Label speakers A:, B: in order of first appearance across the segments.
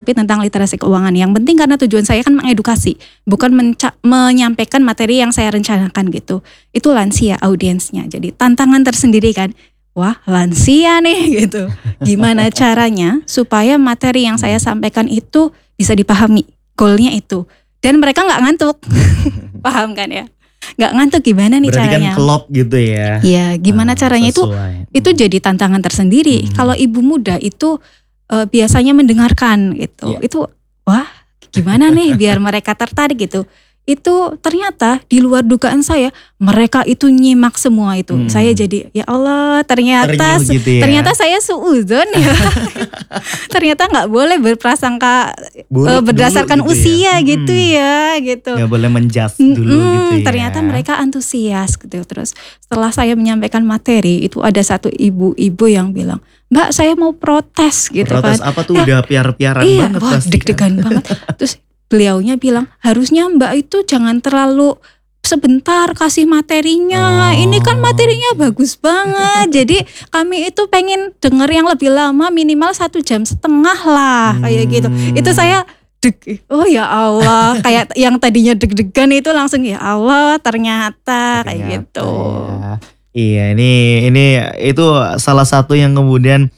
A: tapi tentang literasi keuangan. Yang penting karena tujuan saya kan mengedukasi, bukan menyampaikan materi yang saya rencanakan gitu. Itu lansia audiensnya. Jadi tantangan tersendiri kan. Wah, lansia nih gitu. Gimana caranya supaya materi yang saya sampaikan itu bisa dipahami. Goalnya itu. Dan mereka nggak ngantuk. Paham kan ya? Nggak ngantuk gimana nih
B: berarti
A: caranya?
B: Berarti kan klop gitu ya.
A: Iya, gimana caranya
B: sesuai.
A: itu jadi tantangan tersendiri. Kalau ibu muda itu biasanya mendengarkan gitu. Itu wah, gimana nih biar mereka tertarik gitu. Itu ternyata di luar dugaan saya, mereka itu nyimak semua itu. Saya jadi ya Allah, ternyata
B: gitu ya.
A: Ternyata saya suudzon ya. Ternyata nggak boleh berprasangka berdasarkan
B: gitu
A: usia gitu ya, gitu.
B: Nggak boleh menjudge dulu gitu ya.
A: Ternyata mereka antusias gitu. Terus setelah saya menyampaikan materi, itu ada satu ibu-ibu yang bilang, Mbak, saya mau protes gitu kan.
B: Protes apa tuh udah piar-piaran banget
A: wah,
B: pasti.
A: deg-degan banget. Terus beliaunya bilang, harusnya Mbak itu jangan terlalu sebentar kasih materinya. Ini kan materinya bagus banget. Jadi kami itu pengen denger yang lebih lama, minimal 1,5 jam lah kayak gitu. Itu saya oh ya Allah, kayak yang tadinya deg-degan itu langsung ya Allah ternyata kayak gitu.
B: Ya. Iya, ini itu salah satu yang kemudian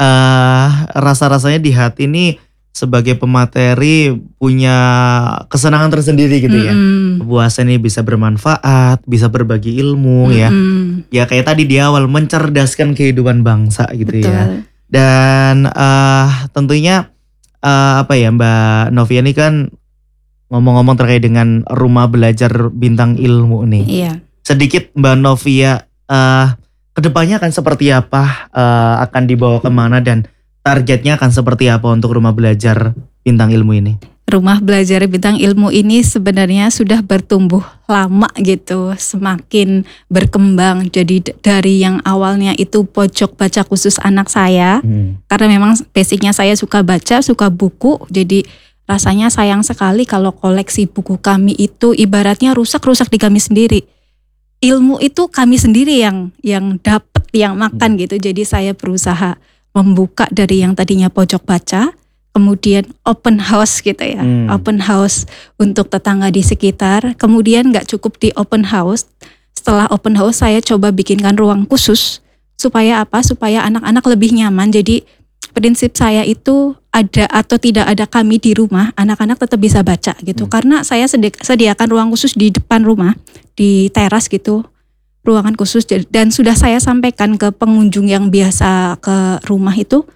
B: rasa-rasanya di hati ini sebagai pemateri punya kesenangan tersendiri gitu ya. Kepuasan ini bisa bermanfaat, bisa berbagi ilmu ya. Ya kayak tadi di awal mencerdaskan kehidupan bangsa gitu. Betul. Ya. Dan tentunya apa ya Mbak Novia ini kan ngomong-ngomong terkait dengan rumah belajar bintang ilmu nih.
A: Iya.
B: Sedikit Mbak Novia kedepannya akan seperti apa, akan dibawa kemana dan targetnya akan seperti apa untuk rumah belajar bintang ilmu ini?
A: Rumah belajar bintang ilmu ini sebenarnya sudah bertumbuh lama gitu, semakin berkembang. Jadi dari yang awalnya itu pojok baca khusus anak saya, karena memang basicnya saya suka baca, suka buku, jadi rasanya sayang sekali kalau koleksi buku kami itu ibaratnya rusak di kami sendiri. Ilmu itu kami sendiri yang dapat, yang makan gitu. Jadi saya berusaha membuka dari yang tadinya pojok baca, kemudian open house gitu ya, open house untuk tetangga di sekitar. Kemudian gak cukup di open house, setelah open house saya coba bikinkan ruang khusus, supaya apa? Supaya anak-anak lebih nyaman. Jadi prinsip saya itu ada atau tidak ada kami di rumah, anak-anak tetap bisa baca gitu. Karena saya sediakan ruang khusus di depan rumah, di teras gitu. Ruangan khusus, dan sudah saya sampaikan ke pengunjung yang biasa ke rumah itu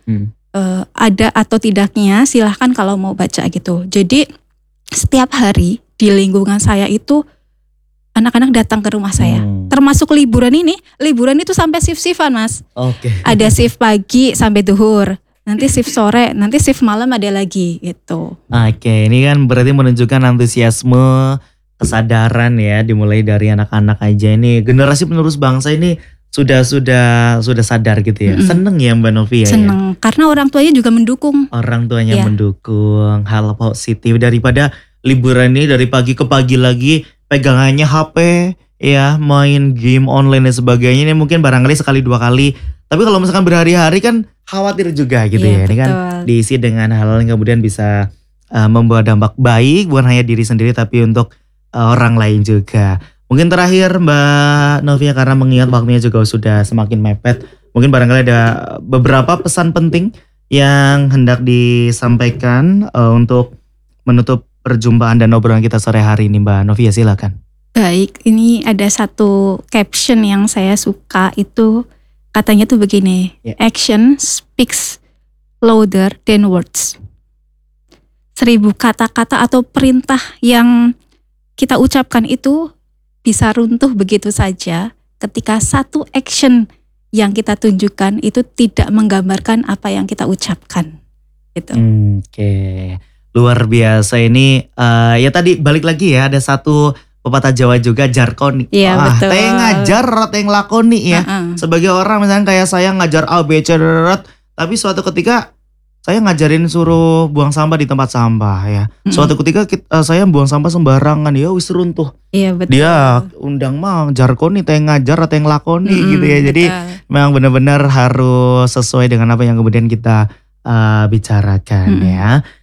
A: ada atau tidaknya silahkan kalau mau baca gitu. Jadi setiap hari di lingkungan saya itu anak-anak datang ke rumah saya. Termasuk liburan itu sampai shift-shiftan Mas. Ada shift pagi sampai duhur, nanti shift sore, nanti shift malam ada lagi gitu.
B: Ini kan berarti menunjukkan antusiasme, kesadaran ya, dimulai dari anak-anak aja. Ini generasi penerus bangsa ini sudah sadar gitu ya. Seneng ya Mbak Novia.
A: Seneng ya? Karena orang tuanya juga mendukung.
B: Orang tuanya mendukung, hal positif daripada liburan ini dari pagi ke pagi lagi pegangannya HP ya, main game online dan sebagainya. Ini mungkin barangkali sekali dua kali. Tapi kalau misalkan berhari-hari kan khawatir juga gitu ya. Ini kan diisi dengan hal yang kemudian bisa membawa dampak baik bukan hanya diri sendiri tapi untuk orang lain juga. Mungkin terakhir Mbak Novia, karena mengingat waktunya juga sudah semakin mepet, mungkin barangkali ada beberapa pesan penting yang hendak disampaikan untuk menutup perjumpaan dan obrolan kita sore hari ini Mbak Novia, silakan.
A: Baik, ini ada satu caption yang saya suka, itu katanya tuh begini, action speaks louder than words. 1000 kata-kata atau perintah yang kita ucapkan itu bisa runtuh begitu saja ketika satu action yang kita tunjukkan itu tidak menggambarkan apa yang kita ucapkan gitu.
B: Luar biasa ini. Ya tadi balik lagi ya, ada satu pepatah Jawa juga, jarkoni.
A: Iya, betul.
B: Teng ngajar, teng lakoni ya. Sebagai orang misalnya kayak saya ngajar A, B, C, D, tapi suatu ketika saya ngajarin suruh buang sampah di tempat sampah ya. Suatu ketika saya buang sampah sembarangan, ya wis runtuh.
A: Iya betul.
B: Dia undang mah jarkoni, teng ngajar, teng lakoni gitu ya. Jadi memang benar-benar harus sesuai dengan apa yang kemudian kita bicarakan ya.